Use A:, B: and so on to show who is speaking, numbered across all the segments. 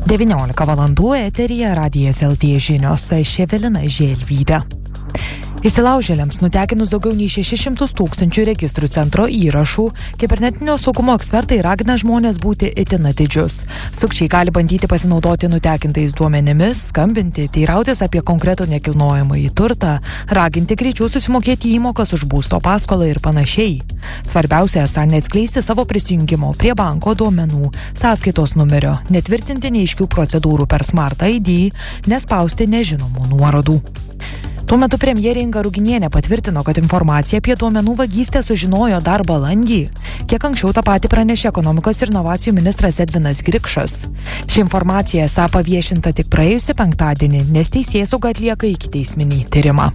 A: 19 valandų eteryje Radijas LT žinios, aš Evelina Želvytė. Įsilaužėliams nutekinus daugiau nei 600 000 registrų centro įrašų, kibernetinio saugumo ekspertai ragina žmonės būti itin atidžius. Sukčiai gali bandyti pasinaudoti nutekintais duomenimis, skambinti, teirautis apie konkretų nekilnojamąjį turtą, raginti greičiau susimokėti įmokas už būsto paskolą ir panašiai. Svarbiausia esą neatskleisti savo prisijungimo prie banko duomenų, sąskaitos numerio, netvirtinti neaiškių procedūrų per Smart ID, nespausti nežinomų nuorodų. Tuo metu premjerė Inga Ruginienė patvirtino, kad informaciją apie duomenų vagystę sužinojo dar balandį. Kiek anksčiau tą patį pranešė ekonomikos ir inovacijų ministras Edvinas Grikšas. Ši informacija esą paviešinta tik praėjusį penktadienį, nes teisėsauga atlieka ikiteisminį tyrimą.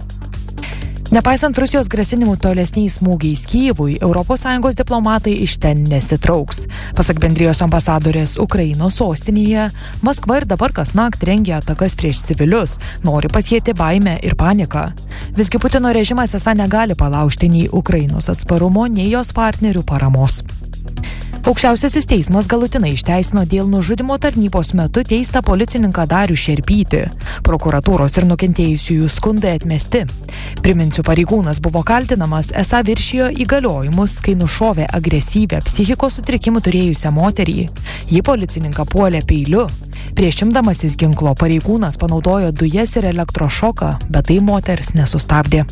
A: Nepaisant Rusijos grasinimų tolesniais smūgiais Kyjivui, ES diplomatai iš ten nesitrauks. Pasak bendrijos ambasadorės Ukrainos sostinėje, Maskva ir dabar kasnakt rengia atakas prieš civilius, nori pasėti baimę ir paniką. Visgi Putino režimas esą negali palaužti nei Ukrainos atsparumo, nei jos partnerių paramos. Aukščiausiasis teismas galutinai išteisino dėl nužudymo tarnybos metu teistą policininką Darių Šerpytį. Prokuratūros ir nukentėjusiųjų skundai atmesti. Priminsiu, pareigūnas buvo kaltinamas, esą viršijo įgaliojimus, kai nušovė agresyvę psichikos sutrikimų turėjusią moterį. Ji policininką puolė peiliu. Prieš imdamasis ginklo pareigūnas panaudojo dujas ir elektrošoką, bet tai moters nesustabdė.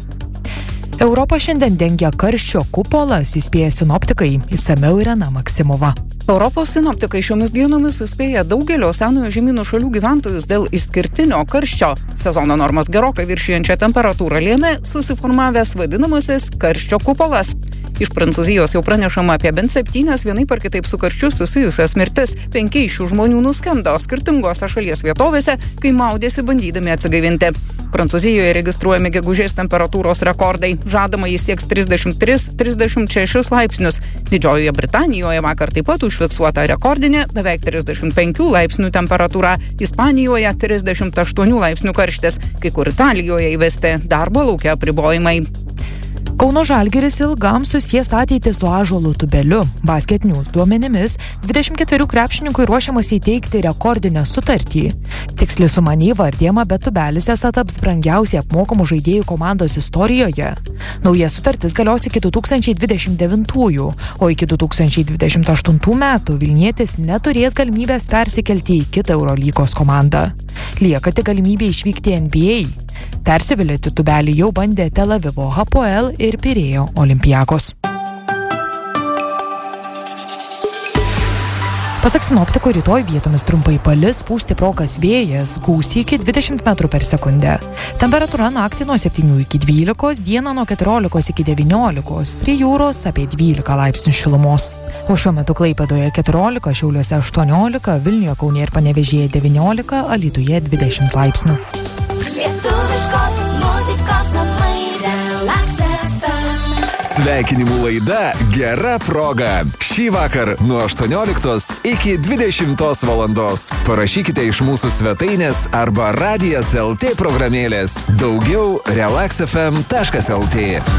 A: Europą šiandien dengia karščio kupolas, įspėja sinoptikai, išsamiau Irena Maksimova.
B: Europos sinoptikai šiomis dienomis įspėja daugelio senojo žemynų šalių gyventojus dėl išskirtinio karščio. Sezono normas gerokai viršijančią temperatūrą lėmė susiformavęs vadinamasis karščio kupolas. Iš Prancūzijos jau pranešama apie bent 7 vienaip ar kitaip su karščiu susijusias mirtis. 5 iš šių žmonių nuskendo skirtingose šalies vietovėse, kai maudėsi bandydami atsigaivinti. Prancūzijoje registruojami gegužės temperatūros rekordai. Žadama jis sieks 33-36 laipsnius. Didžiojoje Britanijoje vakar taip pat užfiksuota rekordinė beveik 35 laipsnių temperatūra. Ispanijoje 38 laipsnių karštis. Kai kur Italijoje įvesti darbo lauke apribojimai.
A: Kauno Žalgiris ilgam susies ateitį su Ąžuolu Tubeliu. Basket News duomenimis 24 krepšininkui ruošiamas įteikti rekordinę sutartį. Tiksli suma neįvardijama, bet Tubelis esą taps brangiausiai apmokamų žaidėjų komandos istorijoje. Nauja sutartis galios iki 2029, o iki 2028 metų Vilnietis neturės galimybės persikelti į kitą Eurolygos komandą. Lieka tik galimybė išvykti į NBA. Persivilėti Tubelį jau bandė Tel Avivo Hapoel ir Pirėjo Olympiakos. Pasak sinoptikų, rytoj vietomis trumpai palis, pūs stiprokas vėjas, gūsiai iki 20 metrų per sekundę. Temperatūra naktį nuo 7 iki 12, dieną nuo 14 iki 19, prie jūros apie 12 laipsnių šilumos. O šiuo metu Klaipėdoje 14, Šiauliuose 18, Vilniuje, Kaune ir Panevėžyje 19, Alytuje 20 laipsnių.
C: Lietuviškos muzikos namai Relax FM.
D: Sveikinimų laida Gera proga. Šį vakar nuo 18 iki 20 valandos. Parašykite iš mūsų svetainės arba Radijas LT programėlės. Daugiau relaxfm.lt.